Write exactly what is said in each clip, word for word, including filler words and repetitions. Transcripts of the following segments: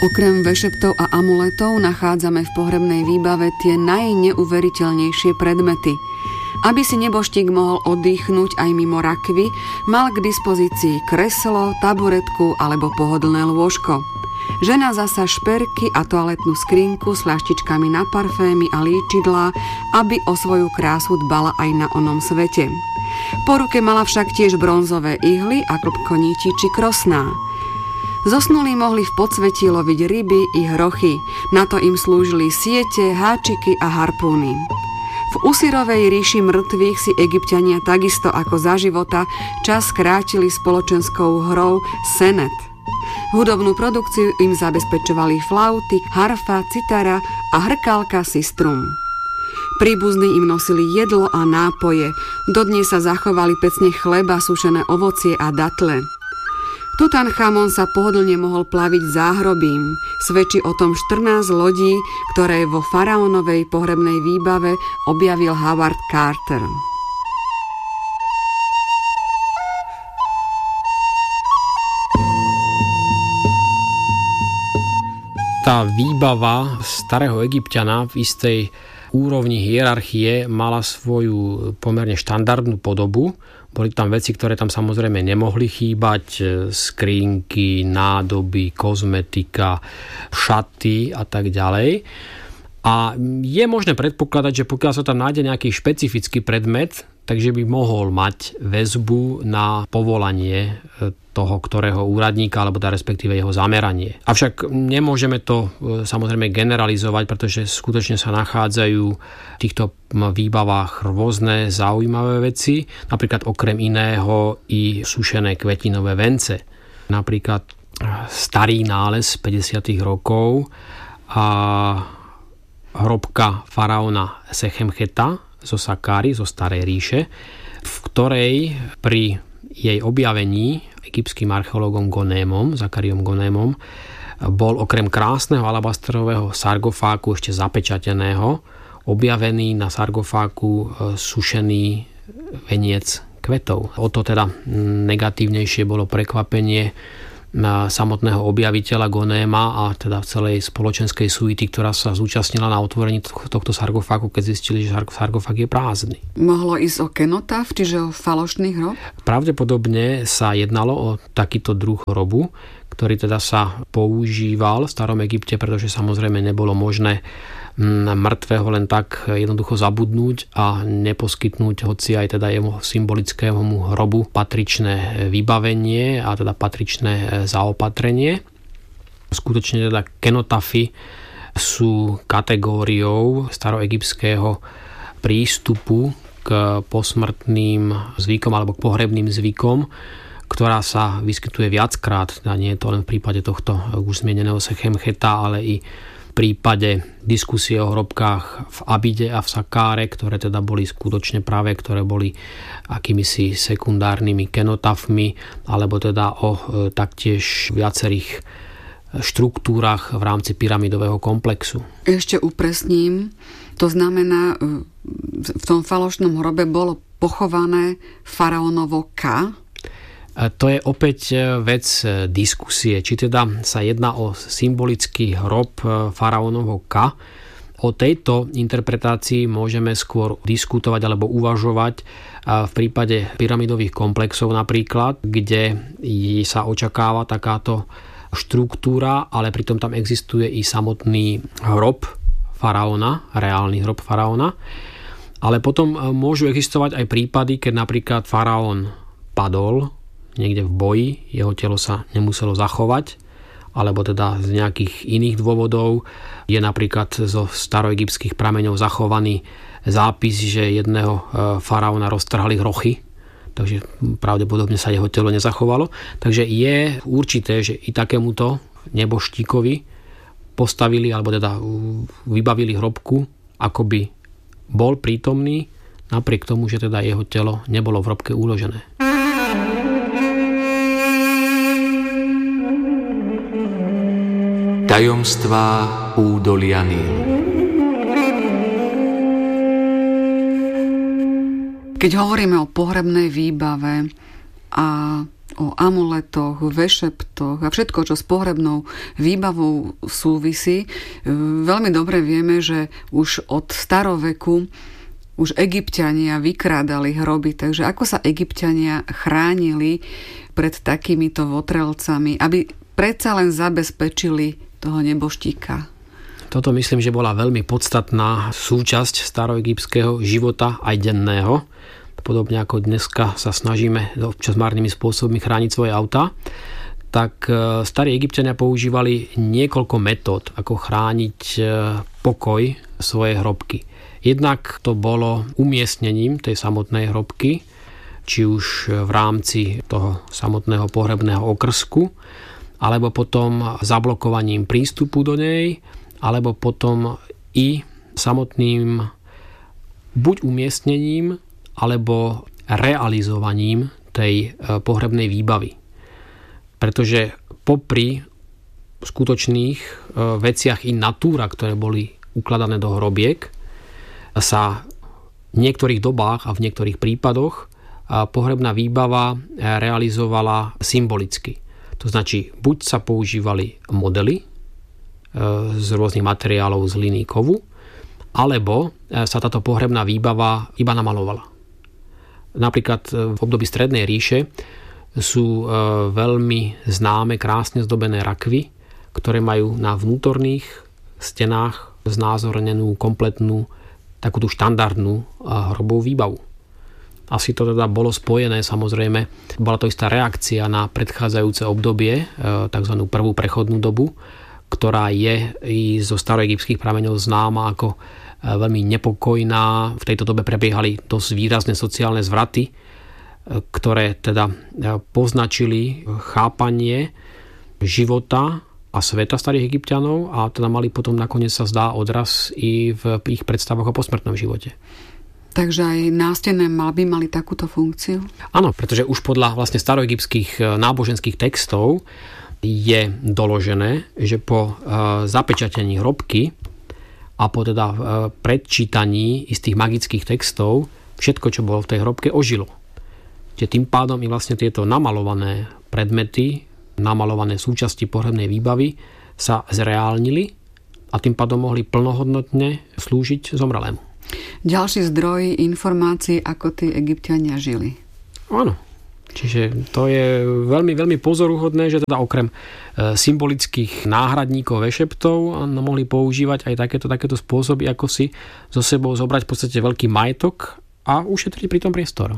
Okrem vešeptov a amuletov nachádzame v pohrebnej výbave tie najneuveriteľnejšie predmety. Aby si neboštík mohol oddychnúť aj mimo rakvy, mal k dispozícii kreslo, taburetku alebo pohodlné lôžko. Žena zasa šperky a toaletnú skrinku s fľaštičkami na parfémy a líčidlá, aby o svoju krásu dbala aj na onom svete. Po ruke mala však tiež bronzové ihly a klopko niti či krosná. Zosnulí mohli v podsvetí loviť ryby i hrochy. Na to im slúžili siete, háčiky a harpúny. V Usirovej ríši mŕtvych si Egypťania takisto ako za života čas krátili spoločenskou hrou senet. Hudobnú produkciu im zabezpečovali flauty, harfa, citara a hrkálka sistrum. Príbuzní im nosili jedlo a nápoje. Dodnes sa zachovali pecne chleba, sušené ovocie a datle. Tutanchamon sa pohodlne mohol plaviť záhrobím. Svedčí o tom štrnásť lodí, ktoré vo faraónovej pohrebnej výbave objavil Howard Carter. Tá výbava starého Egypťana v istej úrovni hierarchie mala svoju pomerne štandardnú podobu. Boli tam veci, ktoré tam samozrejme nemohli chýbať, skrinky, nádoby, kozmetika, šaty a tak ďalej. A je možné predpokladať, že pokiaľ sa tam nájde nejaký špecifický predmet, takže by mohol mať väzbu na povolanie toho, ktorého úradníka, alebo tá respektíve jeho zameranie. Avšak nemôžeme to samozrejme generalizovať, pretože skutočne sa nachádzajú v týchto výbavách rôzne zaujímavé veci, napríklad okrem iného i sušené kvetinové vence. Napríklad starý nález päťdesiatych rokov a hrobka faraóna Sechemcheta zo Sakáry, zo Starej ríše, v ktorej pri jej objavení egyptským archeológom Gonémom, Zakariom Gonémom, bol okrem krásneho alabastrového sargofágu ešte zapečateného objavený na sargofágu sušený veniec kvetov. O to teda negatívnejšie bolo prekvapenie samotného objaviteľa Gonéma a teda celej spoločenskej suity, ktorá sa zúčastnila na otvorení tohto sargofágu, keď zistili, že sargofág je prázdny. Mohlo ísť o kenotaf, čiže o falošný hrob? Pravdepodobne sa jednalo o takýto druh hrobu, ktorý teda sa používal v starom Egypte, pretože samozrejme nebolo možné mŕtvého len tak jednoducho zabudnúť a neposkytnúť hoci aj teda jeho symbolickému hrobu patričné vybavenie a teda patričné zaopatrenie. Skutočne teda kenotafy sú kategóriou staroegyptského prístupu k posmrtným zvykom alebo k pohrebným zvykom, ktorá sa vyskytuje viackrát. A nie je to len v prípade tohto už zmieneného Sechemcheta, ale i v prípade diskusie o hrobkách v Abide a v Sakáre, ktoré teda boli skutočne práve, ktoré boli akýmisi sekundárnymi kenotafmi, alebo teda o taktiež viacerých štruktúrach v rámci pyramidového komplexu. Ešte upresním, to znamená, v tom falošnom hrobe bolo pochované faraónovo K. To je opäť vec diskusie, či teda sa jedná o symbolický hrob faraónovho Ka. O tejto interpretácii môžeme skôr diskutovať alebo uvažovať v prípade pyramidových komplexov napríklad, kde sa očakáva takáto štruktúra, ale pritom tam existuje i samotný hrob faraóna, reálny hrob faraóna. Ale potom môžu existovať aj prípady, keď napríklad faraón padol niekde v boji, jeho telo sa nemuselo zachovať, alebo teda z nejakých iných dôvodov. Je napríklad zo staroegyptských prameňov zachovaný zápis, že jedného faraóna roztrhali hrochy, takže pravdepodobne sa jeho telo nezachovalo. Takže je určité, že i takémuto neboštíkovi postavili, alebo teda vybavili hrobku, ako by bol prítomný, napriek tomu, že teda jeho telo nebolo v hrobke uložené. Tajomstvá údolia Nílu. Keď hovoríme o pohrebnej výbave a o amuletoch, vešeptoch a všetko, čo s pohrebnou výbavou súvisí. Veľmi dobre vieme, že už od staroveku už Egypťania vykrádali hroby, takže ako sa Egypťania chránili pred takýmito votrelcami, aby predsa len zabezpečili toho neboštíka? Toto myslím, že bola veľmi podstatná súčasť staroegyptského života aj denného. Podobne ako dneska sa snažíme občas márnymi spôsobmi chrániť svoje autá, tak starí Egypťania používali niekoľko metód, ako chrániť pokoj svojej hrobky. Jednak to bolo umiestnením tej samotnej hrobky, či už v rámci toho samotného pohrebného okrsku, alebo potom zablokovaním prístupu do nej, alebo potom i samotným buď umiestnením, alebo realizovaním tej pohrebnej výbavy. Pretože popri skutočných veciach in natura, ktoré boli ukladané do hrobiek, sa v niektorých dobách a v niektorých prípadoch pohrebná výbava realizovala symbolicky. To značí, buď sa používali modely z rôznych materiálov z línií kovu, alebo sa táto pohrebná výbava iba namalovala. Napríklad v období Strednej ríše sú veľmi známe, krásne zdobené rakvy, ktoré majú na vnútorných stenách znázornenú kompletnú takúto štandardnú hrobovú výbavu. Asi to teda bolo spojené, samozrejme, bola to istá reakcia na predchádzajúce obdobie, tzv. Prvú prechodnú dobu, ktorá je i zo staroegyptských prameňov známa ako veľmi nepokojná. V tejto dobe prebiehali dosť výrazné sociálne zvraty, ktoré teda poznačili chápanie života a sveta starých Egypťanov a teda mali potom nakoniec, sa zdá, odraz i v ich predstavách o posmrtnom živote. Takže aj nástenné malby mali takúto funkciu? Áno, pretože už podľa vlastne staroegyptských náboženských textov je doložené, že po zapečatení hrobky a po teda predčítaní istých magických textov všetko, čo bolo v tej hrobke, ožilo. Čiže tým pádom i vlastne tieto namalované predmety, namalované súčasti pohrebnej výbavy sa zreálnili a tým pádom mohli plnohodnotne slúžiť zomrelému. Ďalší zdroj informácií, ako tí Egypťania žili. Áno. Čiže to je veľmi, veľmi pozoruhodné, že teda okrem symbolických náhradníkov vešeptov mohli používať aj takéto, takéto spôsoby, ako si so sebou zobrať v podstate veľký majetok a ušetriť pri tom priestor.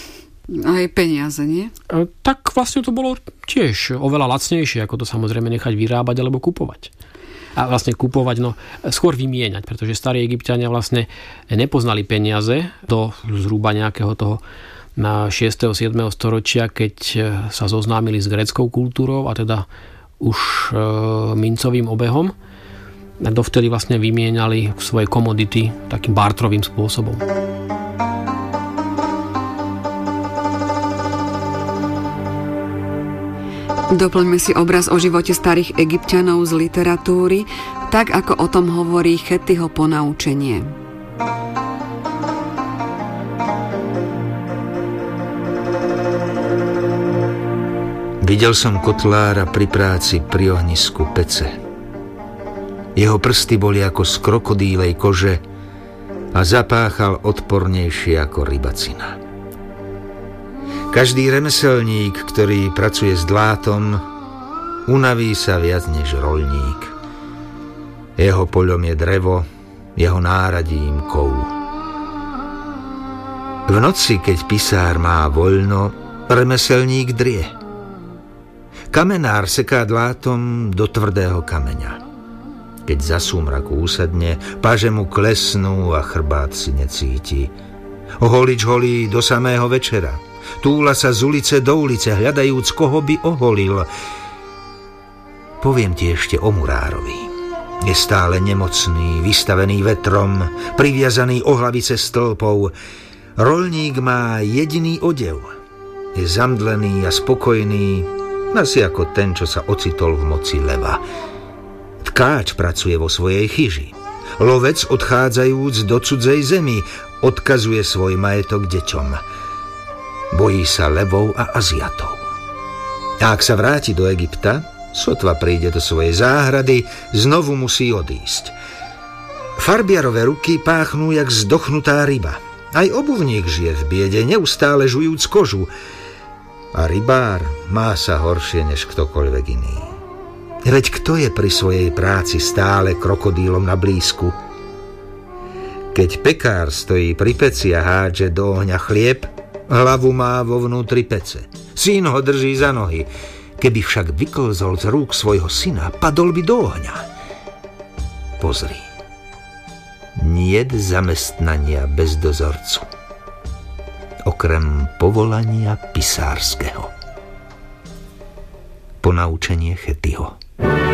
Aj peniaze, nie? Tak vlastne to bolo tiež oveľa lacnejšie, ako to samozrejme nechať vyrábať alebo kupovať. A vlastne kupovať, no skôr vymieňať, pretože starí Egypťania vlastne nepoznali peniaze do zhruba nejakého toho na šiesteho siedmeho storočia, keď sa zoznámili s gréckou kultúrou a teda už e, mincovým obehom. Dovtedy vlastne vymieniali svoje komodity takým bartrovým spôsobom. Doplňme si obraz o živote starých Egypťanov z literatúry, tak ako o tom hovorí Chettyho ponaučenie. Videl som kotlára pri práci pri ohnisku pece. Jeho prsty boli ako z krokodílej kože a zapáchal odpornejšie ako rybacina. Každý remeselník, ktorý pracuje s dlátom, unaví sa viac než roľník. Jeho poľom je drevo, jeho náradím kov. V noci, keď pisár má voľno, remeselník drie. Kamenár seká dlátom do tvrdého kameňa. Keď za súmraku usadne, paže mu klesnú a chrbát si necíti. Holič holí do samého večera. Túla sa z ulice do ulice, hľadajúc, koho by oholil. Poviem ti ešte o murárovi. Je stále nemocný, vystavený vetrom, priviazaný o hlavice stĺpov. Roľník má jediný odev. Je zamdlený a spokojný, asi ako ten, čo sa ocitol v moci leva. Tkáč pracuje vo svojej chyži. Lovec, odchádzajúc do cudzej zemi, odkazuje svoj majetok deťom. Bojí sa levov a Aziatov. A ak sa vráti do Egypta, sotva príde do svojej záhrady, znovu musí odísť. Farbiarove ruky páchnú jak zdochnutá ryba. Aj obuvník žije v biede, neustále žujúc kožu. A rybár má sa horšie než ktokoľvek iný. Veď kto je pri svojej práci stále krokodílom na blízku? Keď pekár stojí pri peci a hádže do ohňa chlieb, hlavu má vo vnútri pece. Syn ho drží za nohy. Keby však vyklzol z rúk svojho syna, padol by do ohňa. Pozri. Niet zamestnania bez dozorcu. Okrem povolania pisárskeho. Ponaučenie Chettyho.